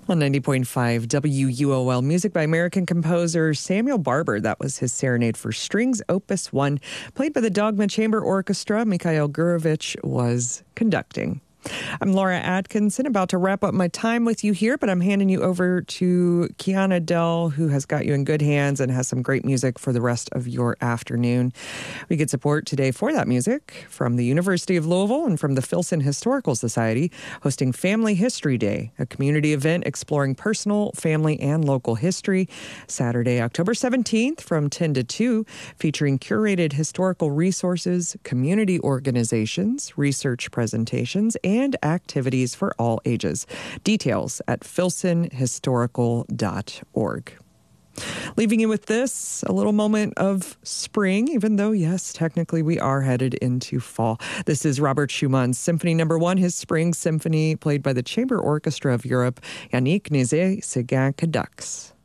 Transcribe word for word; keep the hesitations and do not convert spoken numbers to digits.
On ninety point five W U O L, music by American composer Samuel Barber. That was his Serenade for Strings, Opus one, played by the Dogma Chamber Orchestra. Mikhail Gurevich was conducting. I'm Laura Atkinson, about to wrap up my time with you here, but I'm handing you over to Kiana Dell, who has got you in good hands and has some great music for the rest of your afternoon. We get support today for that music from the University of Louisville and from the Filson Historical Society, hosting Family History Day, a community event exploring personal, family, and local history. Saturday, October seventeenth from ten to two, featuring curated historical resources, community organizations, research presentations, and and activities for all ages. Details at filson historical dot org. Leaving you with this, a little moment of spring, even though, yes, technically we are headed into fall. This is Robert Schumann's Symphony Number One, his Spring Symphony, played by the Chamber Orchestra of Europe. Yannick Nézet-Séguin conducts.